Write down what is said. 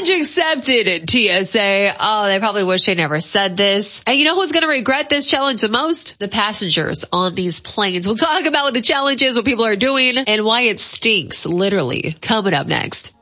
Challenge accepted, TSA. Oh, they probably wish they never said this. And you know who's going to regret this challenge the most? The passengers on these planes. We'll talk about what the challenge is, what people are doing, and why it stinks, literally, coming up next.